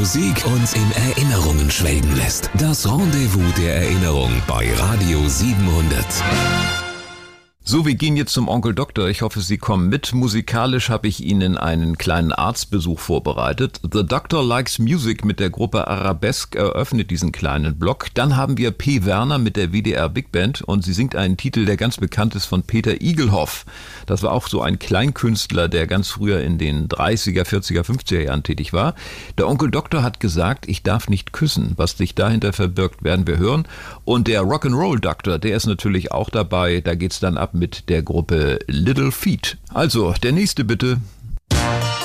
Musik uns in Erinnerungen schwelgen lässt. Das Rendezvous der Erinnerung bei Radio 700. So, wir gehen jetzt zum Onkel Doktor. Ich hoffe, Sie kommen mit. Musikalisch habe ich Ihnen einen kleinen Arztbesuch vorbereitet. The Doctor Likes Music mit der Gruppe Arabesque eröffnet diesen kleinen Block. Dann haben wir P. Werner mit der WDR Big Band und sie singt einen Titel, der ganz bekannt ist, von Peter Igelhoff. Das war auch so ein Kleinkünstler, der ganz früher in den 30er, 40er, 50er Jahren tätig war. Der Onkel Doktor hat gesagt, ich darf nicht küssen. Was sich dahinter verbirgt, werden wir hören. Und der Rock'n'Roll Doktor, der ist natürlich auch dabei. Da geht's dann ab mit der Gruppe Little Feat. Also, der nächste bitte.